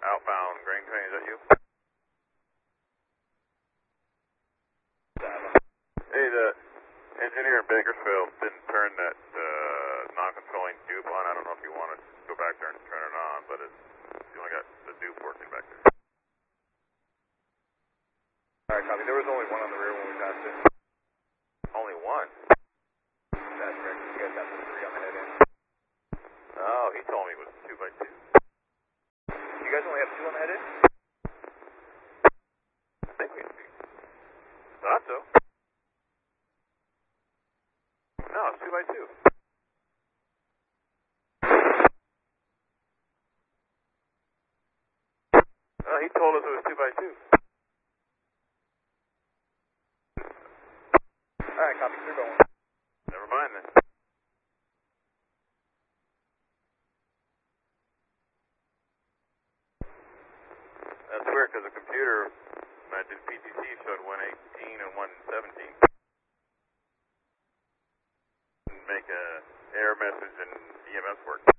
outbound grain train, is that you? Hey, the engineer in Bakersfield didn't turn that non-controlling dupe on. I don't know if you want to go back there and turn it on, but you only got the dupe working back there. Alright, copy. There was only one on the rear when we passed it. Only one? That's correct. You guys have the 3 on the head end. Oh, he told me it was 2x2. You guys only have 2 on the head end? I think we thought so. No, it's 2x2. He told us it was 2x2. Alright, copy. They're going. Never mind then. That's weird because the computer, when I did PTC, showed 118 and 117. Make a error message and EMS work.